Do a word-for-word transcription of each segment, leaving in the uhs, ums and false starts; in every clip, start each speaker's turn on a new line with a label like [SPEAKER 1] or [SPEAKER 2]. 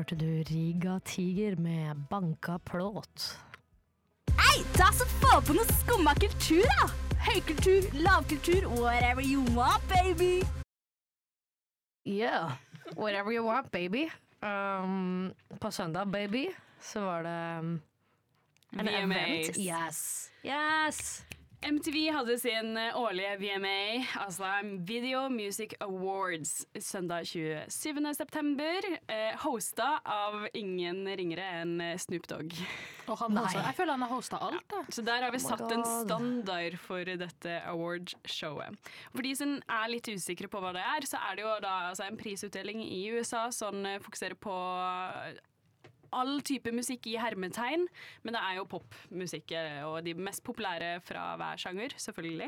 [SPEAKER 1] hørte du Riga Tiger med Banka Plåt.
[SPEAKER 2] Hei, ta så få på noe skumma kultur da! Høykultur, lavkultur, whatever you want, baby!
[SPEAKER 1] Yeah, whatever you want, baby. Um, på søndag, baby, så var det um, en
[SPEAKER 3] V M As.
[SPEAKER 1] event. Yes, yes!
[SPEAKER 3] M T V hadde sin årlige V M A, altså Video Music Awards, søndag tjuesyvende september, eh, hosta av ingen ringere enn Snoop Dogg.
[SPEAKER 4] Og han også, jeg føler han har hostet alt da.
[SPEAKER 3] Så der har vi
[SPEAKER 1] Oh my
[SPEAKER 3] satt en
[SPEAKER 1] God.
[SPEAKER 3] standard for dette award-showet. For de som er litt usikre på hva det er, så er det jo da altså, en prisutdeling i U S A som fokuserer på all type musikk i hermetegn, men det er jo popmusikk og de mest populære fra hver sjanger, selvfølgelig.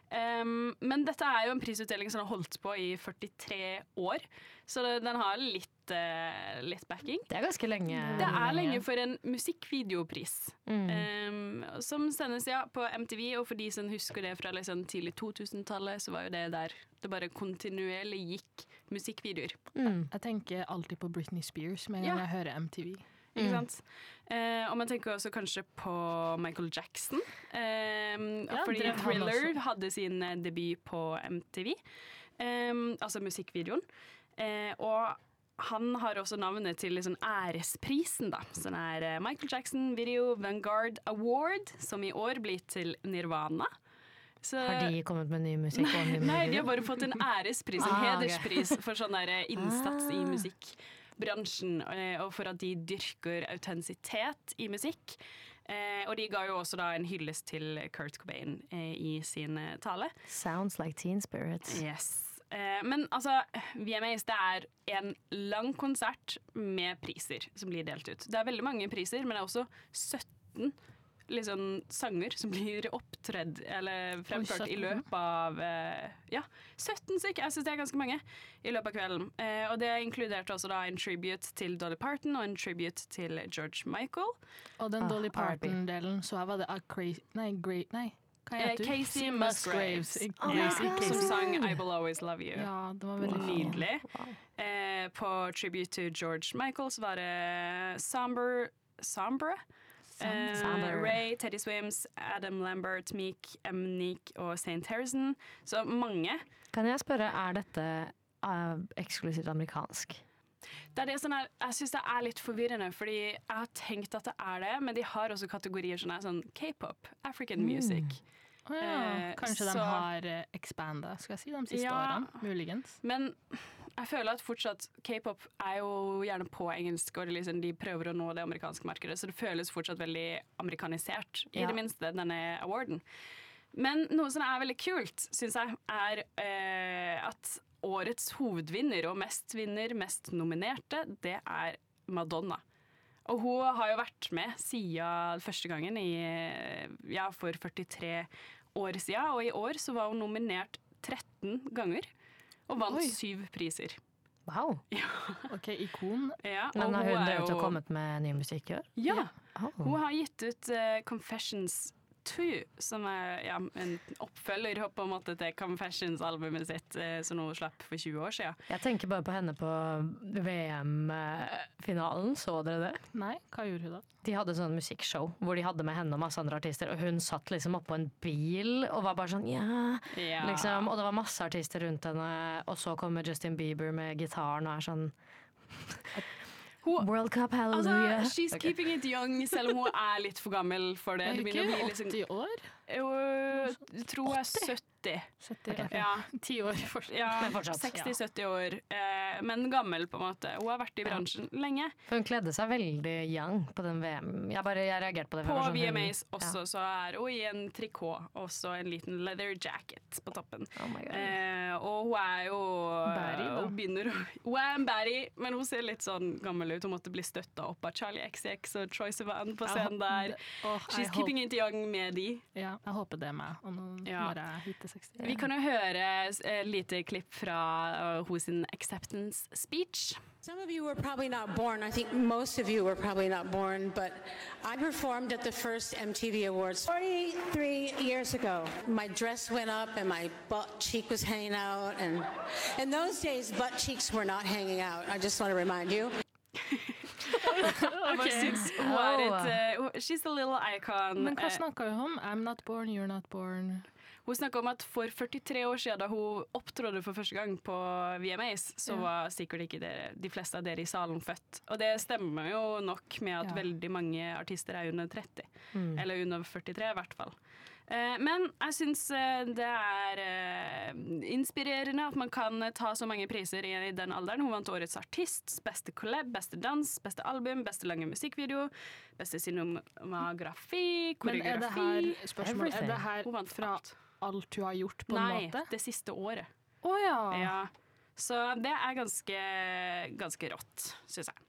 [SPEAKER 3] Um, men dette er jo en prisutdeling som har holdt på i førtitre år, så det, den har litt, uh, litt backing.
[SPEAKER 1] Det er ganske lenge.
[SPEAKER 3] Det er lenge for en musikkvideopris,
[SPEAKER 1] Mm.
[SPEAKER 3] um, som sendes ja, på M T V, og for de som husker det fra liksom, tidlig to-tusentallet, så var jo det der det bare kontinuerlig gikk musikkvideoer.
[SPEAKER 1] Mm.
[SPEAKER 4] Jeg tenker alltid på Britney Spears med en gang
[SPEAKER 3] Ja.
[SPEAKER 4] jeg hører M T V.
[SPEAKER 3] Ikke sant? Eh, og man tenker også kanskje på Michael Jackson. Eh,
[SPEAKER 4] Ja,
[SPEAKER 3] fordi
[SPEAKER 4] det- han
[SPEAKER 3] Thriller
[SPEAKER 4] også.
[SPEAKER 3] hadde sin eh, debut på M T V. Eh, altså musikkvideoen. Eh, og han har også navnet til liksom æresprisen, da. Som er eh, Michael Jackson Video Vanguard Award, som i år blir til Nirvana. Så,
[SPEAKER 1] Har de kommet med ny musikk og ny
[SPEAKER 3] Nei, de
[SPEAKER 1] musikk?
[SPEAKER 3] har bare fått en ærespris, en
[SPEAKER 1] Ah, ok.
[SPEAKER 3] hederspris for sånn der innsats i
[SPEAKER 1] Ah.
[SPEAKER 3] musikkbransjen, eh, og for at de dyrker autentisitet i musikk. Eh, og de ga jo også da en hyllest til Kurt Cobain eh, i sin eh, tale.
[SPEAKER 1] Sounds like Teen Spirit.
[SPEAKER 3] Yes. Eh, men altså, V M As det er en lang konsert med priser som blir delt ut. Det er veldig mange priser, men det er også sytten liksom, sanger som blir opptredd eller fremført
[SPEAKER 4] Oi,
[SPEAKER 3] i
[SPEAKER 4] sytten.
[SPEAKER 3] løpet av eh, ja, sytten stykker. Jeg synes det er ganske mange i løpet av kvelden. Eh, og det inkluderte også da en tribute til Dolly Parton og en tribute til George Michael.
[SPEAKER 4] Og den
[SPEAKER 1] Ah,
[SPEAKER 4] Dolly
[SPEAKER 1] R and B.
[SPEAKER 4] Parton-delen, så jeg var det av Crazy... Nei, Great... Nei, hva
[SPEAKER 3] Eh,
[SPEAKER 4] heter du?
[SPEAKER 3] Casey Musgraves,
[SPEAKER 4] Oh
[SPEAKER 3] ja,
[SPEAKER 4] my God.
[SPEAKER 3] som sang I Will Always Love You.
[SPEAKER 4] Ja, det var veldig fint.
[SPEAKER 3] Nydelig.
[SPEAKER 1] Wow.
[SPEAKER 3] Eh, på tribute til George Michael så var det Samber Sambre? Eh,
[SPEAKER 1] Samber.
[SPEAKER 3] Ray, Teddy Swims, Adam Lambert, Meek, Mnique og Saint Harrison. Så mange.
[SPEAKER 1] Kan jeg spørre, er dette uh, eksklusivt amerikansk?
[SPEAKER 3] Det er det som er, jeg synes det er litt forvirrende, fordi jeg har tenkt at det er det, men de har også kategorier som er sånn K-pop, African music.
[SPEAKER 4] Å ja.
[SPEAKER 3] Eh,
[SPEAKER 4] Kanskje de
[SPEAKER 3] så-
[SPEAKER 4] har eh, expanda, skal jeg si, de siste
[SPEAKER 3] Ja.
[SPEAKER 4] årene. Muligens.
[SPEAKER 3] Men jeg føler at fortsatt K-pop er jo gjerne på engelsk, og det liksom, de prøver å nå det amerikanske markedet, så det føles fortsatt veldig amerikanisert, i
[SPEAKER 1] Ja.
[SPEAKER 3] det minste, denne awarden. Men noe som er veldig kult, synes jeg, er eh, at årets hovedvinner og mest vinner, mest nominerte, det er Madonna. Og hun har jo vært med siden første gangen i, ja, for førtitre år siden, og i år så var hun nominert tretten ganger, og vant
[SPEAKER 4] Oi.
[SPEAKER 3] syv priser.
[SPEAKER 1] Wow.
[SPEAKER 4] Ok, ikon.
[SPEAKER 3] Ja,
[SPEAKER 1] Men
[SPEAKER 3] og
[SPEAKER 1] har
[SPEAKER 3] hun
[SPEAKER 1] hun
[SPEAKER 3] er
[SPEAKER 1] drevet og
[SPEAKER 3] jo-
[SPEAKER 1] kommet med ny musikk i år?
[SPEAKER 3] Ja,
[SPEAKER 1] Oh.
[SPEAKER 3] hun har gitt ut eh, Confessions to, som er ja, en oppfølger på en måte til Confessions-albumet sitt, eh, som hun slapp for tjue år siden.
[SPEAKER 1] Jeg tenker bare på henne på V M-finalen, så dere det?
[SPEAKER 4] Nei, hva gjorde hun da?
[SPEAKER 1] De hadde sånn musikkshow hvor de hadde med henne og masse andre artister, og hun satt liksom oppå en bil og var bare sånn ja,
[SPEAKER 3] Ja.
[SPEAKER 1] liksom, og det var masse artister rundt henne, og så kommer Justin Bieber med gitaren og er sånn
[SPEAKER 3] Hun,
[SPEAKER 1] World Cup,
[SPEAKER 3] altså,
[SPEAKER 1] hallelujah.
[SPEAKER 3] she's
[SPEAKER 1] Ok.
[SPEAKER 3] keeping it young, selv om hun er litt for gammel for det.
[SPEAKER 4] Er
[SPEAKER 3] Det
[SPEAKER 4] hun
[SPEAKER 3] begynner å
[SPEAKER 4] ikke
[SPEAKER 3] bli liksom,
[SPEAKER 4] åtti år?
[SPEAKER 3] jo, jeg tror jeg er sytti.
[SPEAKER 4] sytti?
[SPEAKER 1] Ok.
[SPEAKER 4] ok.
[SPEAKER 3] Ja.
[SPEAKER 4] Ti år fortsatt.
[SPEAKER 3] Ja,
[SPEAKER 1] Men fortsatt.
[SPEAKER 3] seksti sytti år, eh, men gammel på en måte. Hun har vært i bransjen lenge.
[SPEAKER 1] For hun kledde seg veldig young på den V M. Jeg bare jeg reagerte på det. for
[SPEAKER 3] På
[SPEAKER 1] jeg var sånn,
[SPEAKER 3] V M
[SPEAKER 1] hun-
[SPEAKER 3] As også, så er hun i en trikot, også en liten leather jacket på toppen.
[SPEAKER 1] Oh my God.
[SPEAKER 3] Eh, og hun er jo
[SPEAKER 4] Baddie, da.
[SPEAKER 3] Hun begynner å Hun er en baddie, men hun ser litt sånn gammel ut. Hun måtte bli støtta opp av Charlie X C X og Troye Sivan på scenen der.
[SPEAKER 4] Åh,
[SPEAKER 3] She's
[SPEAKER 4] jeg,
[SPEAKER 3] keeping
[SPEAKER 4] håper,
[SPEAKER 3] it young med de.
[SPEAKER 4] ja, jeg håper det er meg, og nå
[SPEAKER 3] Ja.
[SPEAKER 4] når jeg hitter seksti.
[SPEAKER 3] Vi kan jo høre et lite klipp fra uh, hos sin acceptance speech.
[SPEAKER 5] Some of you were probably not born. I think most of you were probably not born, but I performed at the first M T V Awards forty-three years ago. My dress went up and my butt cheek was hanging out, and in those days, butt cheeks were not hanging out. I just want to remind you.
[SPEAKER 3] Jeg bare syns hun er et uh, She's a little icon.
[SPEAKER 4] Men hva
[SPEAKER 3] Eh,
[SPEAKER 4] snakker hun om? I'm not born, you're not born.
[SPEAKER 3] Hun snakket om at for førtitre år siden, da hun opptrådte for første gang på V M As, så
[SPEAKER 4] Ja.
[SPEAKER 3] var sikkert ikke dere, de fleste av dere i salen født. Og det stemmer jo nok med at
[SPEAKER 4] Ja.
[SPEAKER 3] veldig mange artister er under tretti.
[SPEAKER 1] Mm.
[SPEAKER 3] Eller under førtitre, i hvert fall. Eh, men jeg syns eh, det er eh, inspirerende at man kan eh, ta så mange priser i, i den alderen. Hun vant Årets artist, beste collab, beste dans, beste album, beste lange musikkvideo, beste cinemagrafi,
[SPEAKER 4] Men er det
[SPEAKER 3] koreografi.
[SPEAKER 4] her spørsmål, er det her
[SPEAKER 3] Hun vant
[SPEAKER 4] fra
[SPEAKER 3] alt.
[SPEAKER 4] alt du har gjort på en
[SPEAKER 3] Nei,
[SPEAKER 4] måte?
[SPEAKER 3] det siste året.
[SPEAKER 4] Å ja.
[SPEAKER 3] Ja. Så det er ganske, ganske rått, syns jeg.